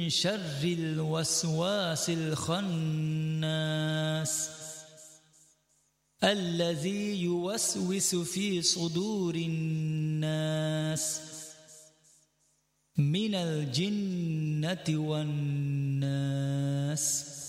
شر الوسواس الخناس الذي يوسوس في صدور الناس من الجنة والناس.